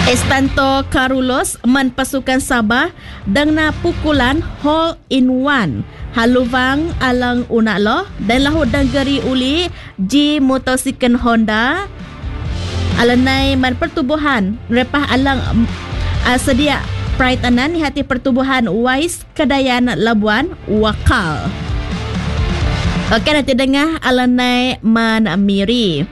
Estanto Carlos man pasukan Sabah dengan pukulan hole in one. Haluvang alang unak loh dan lahut danggari uli G motosikal Honda. Alanai man pertubuhan repah alang sedia peraitan hati pertubuhan Wais Kedayan Labuan Wakal. Okey, nanti dengar alanai man miri.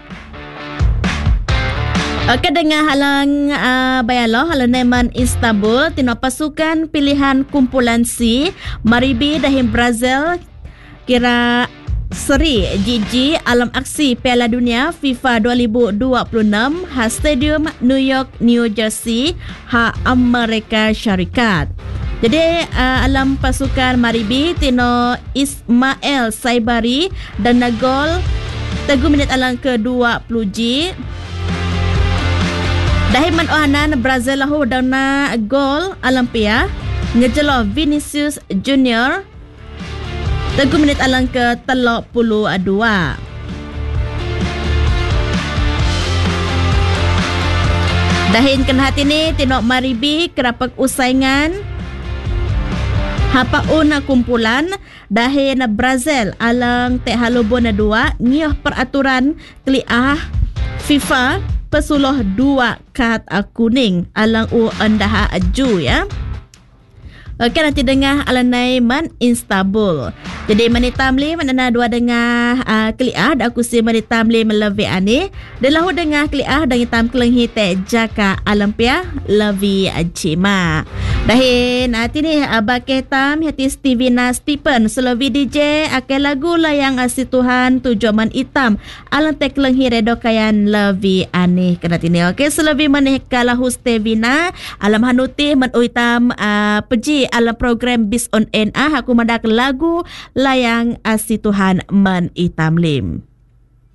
Okey, dengar halang bayaloh alanai man Istanbul tino pasukan pilihan kumpulan C Maribi dahim Brazil kira seri Gigi alam aksi Piala Dunia FIFA 2026 ha Stadium New York, New Jersey ha Amerika Syarikat. Jadi alam pasukan Maribi tino Ismail Saibari dan gol 3 minit alang ke-20 G. Dahiman ohanan Brazil lahu dana gol Olympia ngejelo Vinicius Junior 3 minit alang ke-32. Dahin kan hati ni tinok Maribi kerapak usaingan hapaun kumpulan dahin Brazil alang te halubon 2 ngioh peraturan kliah FIFA pesuluh 2 kad kuning alang andah aju ya. Okey, nanti dengar alanai man Istanbul. Jadi manitamli manana dua dengar kliah da akusi manitamli melevi ani dan lahu dengar kliah dan hitam kelenghi te jaka Olympia levi cima. Dahin tini abaketam hati Stevina Stephen Slovi DJ akai lagu layang asituhan tujuan hitam alang te kelenghi redo kayan levi ani kena tini. Okey, Slovi maneh kalahu Stevina alam hanuti man uitam peji alam program Bis on NA aku mendak lagu layang asituhan man itamlim.